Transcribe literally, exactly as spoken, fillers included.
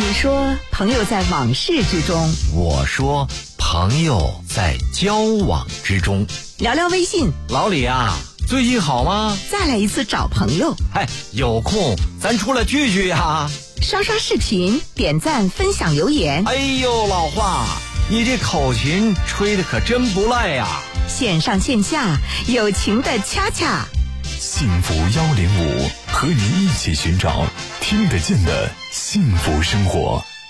你说朋友在往事之中， 我说朋友在交往之中。 聊聊微信。 老李啊，最近好吗？ 再来一次找朋友。 哎，有空咱出来聚聚呀。 刷刷视频，点赞分享留言。 哎呦，老华，你这口琴吹得可真不赖呀。 线上线下友情的恰恰。 幸福幺零五，和您一起寻找听得见的幸福生活。